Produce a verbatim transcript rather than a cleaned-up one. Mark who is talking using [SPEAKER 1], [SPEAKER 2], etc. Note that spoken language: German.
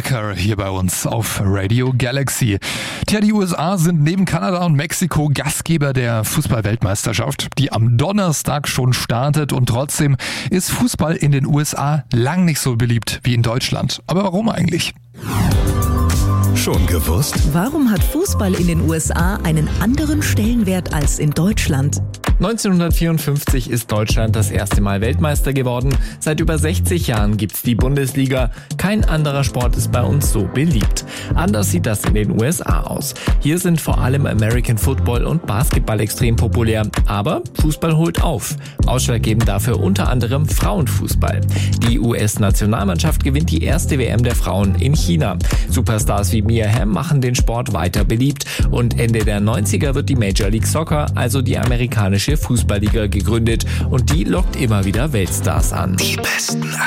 [SPEAKER 1] Becker hier bei uns auf Radio Galaxy. Tja, die U S A sind neben Kanada und Mexiko Gastgeber der Fußball-Weltmeisterschaft, die am Donnerstag schon startet, und trotzdem ist Fußball in den U S A lang nicht so beliebt wie in Deutschland. Aber warum eigentlich?
[SPEAKER 2] Schon gewusst?
[SPEAKER 3] Warum hat Fußball in den U S A einen anderen Stellenwert als in Deutschland?
[SPEAKER 4] neunzehnhundertvierundfünfzig ist Deutschland das erste Mal Weltmeister geworden. Seit über sechzig Jahren gibt's die Bundesliga. Kein anderer Sport ist bei uns so beliebt. Anders sieht das in den U S A aus. Hier sind vor allem American Football und Basketball extrem populär. Aber Fußball holt auf. Ausschlaggebend dafür unter anderem Frauenfußball. Die U S-Nationalmannschaft gewinnt die erste W M der Frauen in China. Superstars wie Mia Hamm machen den Sport weiter beliebt. Und Ende der neunziger wird die Major League Soccer, also die amerikanische Fußballliga, gegründet, und die lockt immer wieder Weltstars an.
[SPEAKER 2] Die besten